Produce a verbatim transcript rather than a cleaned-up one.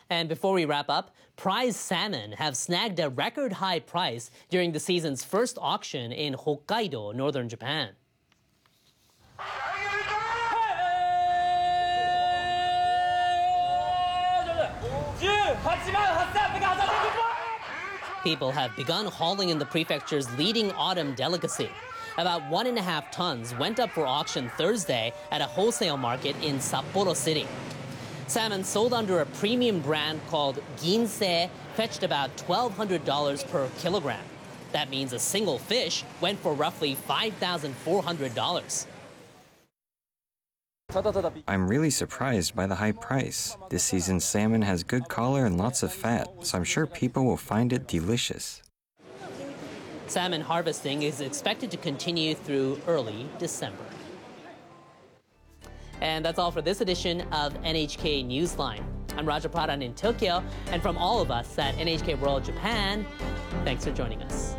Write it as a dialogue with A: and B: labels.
A: And before we wrap up, prize salmon have snagged a record high price during the season's first auction in Hokkaido, northern Japan. People have begun hauling in the prefecture's leading autumn delicacy. About one and a half tons went up for auction Thursday at a wholesale market in Sapporo City. Salmon sold under a premium brand called Ginsei fetched about twelve hundred dollars per kilogram. That means a single fish went for roughly five thousand four hundred dollars.
B: I'm really surprised by the high price. This season's salmon has good color and lots of fat, so I'm sure people will find it delicious.
A: Salmon harvesting is expected to continue through early December. And that's all for this edition of N H K Newsline. I'm Raja Pradhan in Tokyo, and from all of us at N H K World Japan, thanks for joining us.